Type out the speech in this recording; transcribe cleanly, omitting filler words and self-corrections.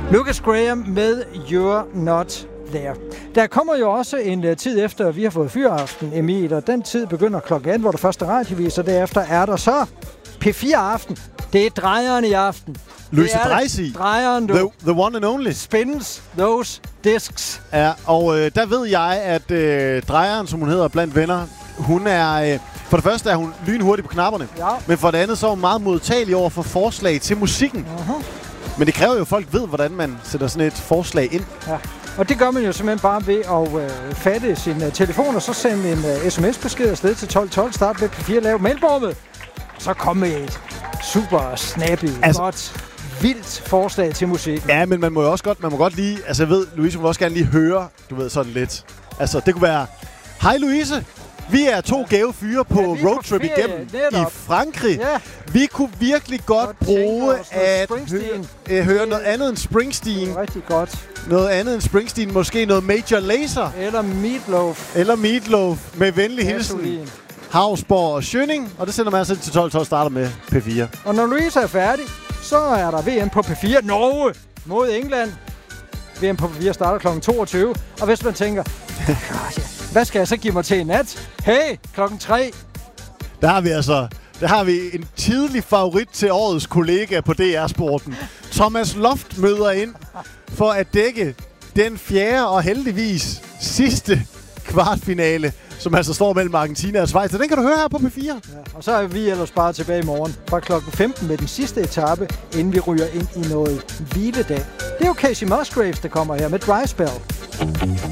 Lucas Graham med You're Not There. Der kommer jo også en tid efter, vi har fået Fyraften, Emil, og den tid begynder klokken 18, hvor der første radiovis, og derefter er der så P4-aften. Det er drejeren i aften. Louise Dreisig. Drejeren, du. The one and only. Spins those discs. Ja, og der ved jeg, at drejeren, som hun hedder blandt venner, hun er... for det første er hun lynhurtig på knapperne, ja. Men for det andet så er hun meget modtagelig over for forslag til musikken. Men det kræver jo, at folk ved, hvordan man sætter sådan et forslag ind. Ja. Og det gør man jo simpelthen bare ved at fatte sin telefon, og så sende en sms-besked afsted til 1212, start med P4, lave mellemrummet. Så kom med et super snappy, godt, vildt forslag til musik. Ja, men man må godt lige, altså jeg ved, Louise vil også gerne lige høre, du ved, sådan lidt. Altså, det kunne være, hej Louise, vi er to gave fyre på roadtrip igennem i Frankrig. Ja. Vi kunne virkelig godt bruge at høre noget andet end Springsteen. Rigtig godt. Noget andet end Springsteen, måske noget Major Lazer. Eller Meatloaf med venlig hilsen. Havsborg og Schønning, og det sender man altså til 12 starter med P4. Og når Louise er færdig, så er der VM på P4. Norge mod England. VM på P4 starter kl. 22. Og hvis man tænker, hvad skal jeg så give mig til i nat? Hey, klokken 3. Der har vi en tidlig favorit til årets kollega på DR-sporten. Thomas Loft møder ind for at dække den fjerde og heldigvis sidste kvartfinale, som altså står mellem Argentina og Schweiz. Så den kan du høre her på P4. Ja, og så er vi ellers bare tilbage i morgen fra klokken 15 med den sidste etape, inden vi ryger ind i noget hviledag. Det er jo Casey Musgraves, der kommer her med Dry Spell.